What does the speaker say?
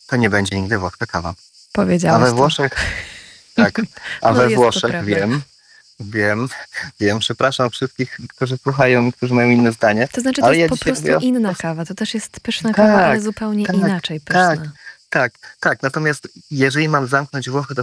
to nie będzie nigdy włoska kawa. A Powiedziałeś we to. Włoszech, tak, a No we jest to Włoszech prawda. wiem, przepraszam wszystkich, którzy słuchają i którzy mają inne zdanie, To znaczy, to ale jest ja po dzisiaj prostu mówię o inna włoskim. kawa. To też jest pyszna kawa, ale Tak, zupełnie tak, inaczej tak, pyszna. tak. Natomiast jeżeli mam zamknąć Włochy, to